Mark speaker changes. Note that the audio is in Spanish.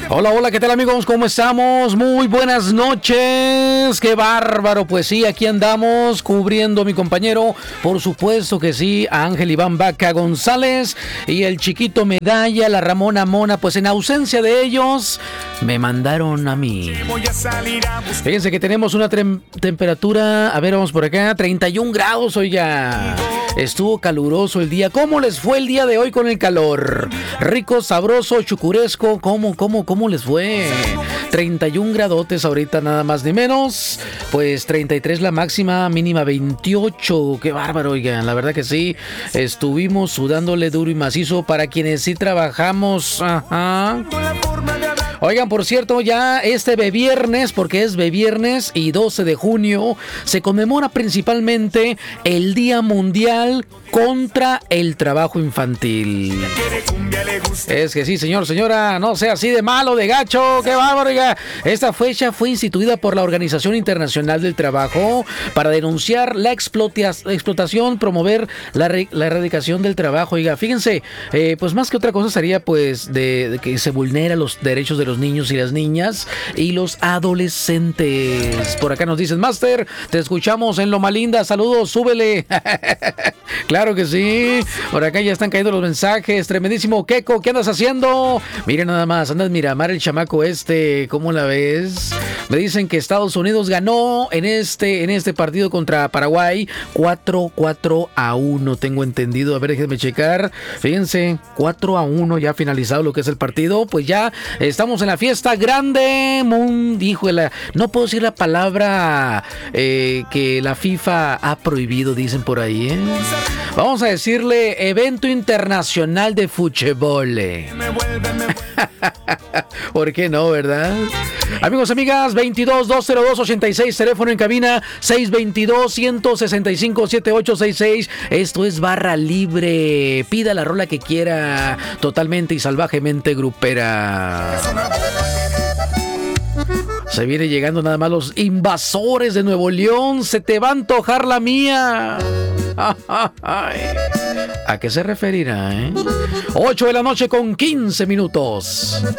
Speaker 1: Hola, hola, ¿qué tal amigos? ¿Cómo estamos? Muy buenas noches. ¡Qué bárbaro! Pues sí, aquí andamos cubriendo a mi compañero, por supuesto que sí, a Ángel Iván Vaca González y el chiquito Medalla, la Ramona Mona. Pues en ausencia de ellos, me mandaron a mí. Fíjense que tenemos una temperatura, a ver, vamos por acá, 31 grados, oiga. Estuvo caluroso el día. ¿Cómo les fue el día de hoy con el calor? Rico, sabroso, chucuresco. ¿Cómo les fue? 31 gradotes ahorita, nada más ni menos. Pues 33 la máxima, mínima 28. Qué bárbaro, oigan. La verdad que sí. Estuvimos sudándole duro y macizo para quienes sí trabajamos. Ajá. Oigan, por cierto, ya este viernes, porque es viernes y 12 de junio, se conmemora principalmente el Día Mundial contra el Trabajo Infantil. Es que sí, señor, señora, no sea así de malo, de gacho, qué bárbaro, oiga. Esta fecha fue instituida por la Organización Internacional del Trabajo para denunciar la explotación, promover la erradicación del trabajo, oiga. Fíjense, pues más que otra cosa sería pues de que se vulnera los derechos de los niños y las niñas y los adolescentes. Por acá nos dicen, Master, te escuchamos en Loma Linda, saludos, súbele. Claro que sí. Por acá ya están cayendo los mensajes. Tremendísimo Keko, ¿qué andas haciendo? Miren nada más, andas Miramar el chamaco ¿cómo la ves? Me dicen que Estados Unidos ganó en este partido contra Paraguay 4-1, tengo entendido. A ver, déjenme checar. Fíjense, 4-1 ya finalizado lo que es el partido. Pues ya estamos en la fiesta grande. Híjole, no puedo decir la palabra que la FIFA ha prohibido, dicen por ahí, ¿eh? Vamos a decirle evento internacional de fútbol. ¿Por qué no, verdad? Amigos, amigas, 22-202-86, teléfono en cabina 622-165-7866. Esto es Barra Libre. Pida la rola que quiera, totalmente y salvajemente grupera. Se viene llegando nada más los Invasores de Nuevo León. Se te va a antojar la mía. ¿A qué se referirá, 8 de la noche con 15 minutos.